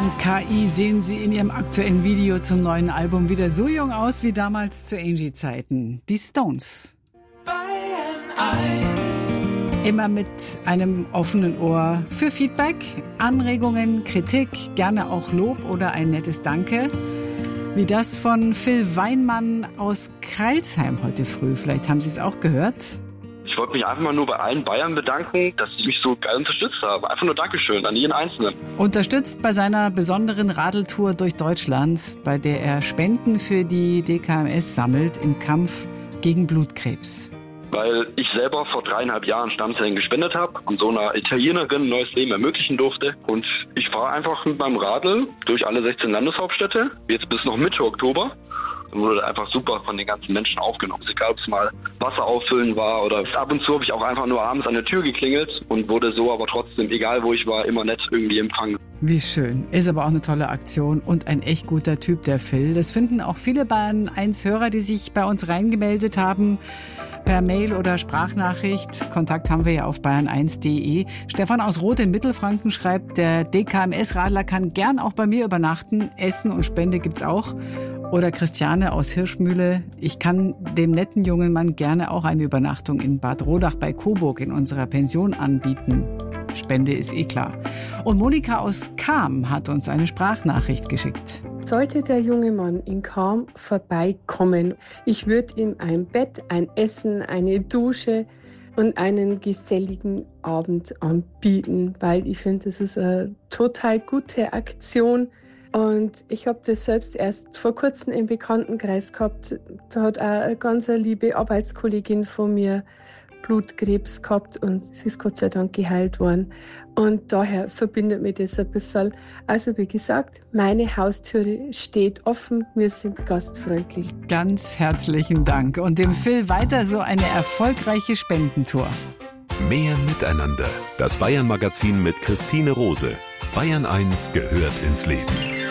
Dank KI sehen sie in ihrem aktuellen Video zum neuen Album wieder so jung aus wie damals zu Angie-Zeiten. Die Stones. Immer mit einem offenen Ohr für Feedback, Anregungen, Kritik, gerne auch Lob oder ein nettes Danke. Wie das von Phil Weinmann aus Crailsheim heute früh. Vielleicht haben Sie es auch gehört. Ich wollte mich einfach mal nur bei allen Bayern bedanken, dass sie mich so geil unterstützt haben. Einfach nur Dankeschön an jeden Einzelnen. Unterstützt bei seiner besonderen Radeltour durch Deutschland, bei der er Spenden für die DKMS sammelt im Kampf gegen Blutkrebs. Weil ich selber vor 3,5 Jahren Stammzellen gespendet habe und so einer Italienerin ein neues Leben ermöglichen durfte. Und ich fahre einfach mit meinem Radl durch alle 16 Landeshauptstädte, jetzt bis noch Mitte Oktober. Und wurde einfach super von den ganzen Menschen aufgenommen. Egal, ob es mal Wasser auffüllen war oder ab und zu habe ich auch einfach nur abends an der Tür geklingelt und wurde so aber trotzdem, egal wo ich war, immer nett irgendwie empfangen. Wie schön. Ist aber auch eine tolle Aktion und ein echt guter Typ, der Phil. Das finden auch viele Bayern 1 Hörer, die sich bei uns reingemeldet haben. Per Mail oder Sprachnachricht. Kontakt haben wir ja auf bayern1.de. Stefan aus Roth in Mittelfranken schreibt, der DKMS-Radler kann gern auch bei mir übernachten. Essen und Spende gibt's auch. Oder Christiane aus Hirschmühle. Ich kann dem netten jungen Mann gerne auch eine Übernachtung in Bad Rodach bei Coburg in unserer Pension anbieten. Spende ist eh klar. Und Monika aus Cham hat uns eine Sprachnachricht geschickt. Sollte der junge Mann in Cham vorbeikommen, ich würde ihm ein Bett, ein Essen, eine Dusche und einen geselligen Abend anbieten, weil ich finde, das ist eine total gute Aktion. Und ich habe das selbst erst vor kurzem im Bekanntenkreis gehabt. Da hat auch eine ganz liebe Arbeitskollegin von mir Blutkrebs gehabt und sie ist Gott sei Dank geheilt worden. Und daher verbindet mich das ein bisschen. Also wie gesagt, meine Haustüre steht offen, wir sind gastfreundlich. Ganz herzlichen Dank und dem Phil weiter so eine erfolgreiche Spendentour. Mehr Miteinander. Das Bayern-Magazin mit Christine Rose. Bayern 1 gehört ins Leben.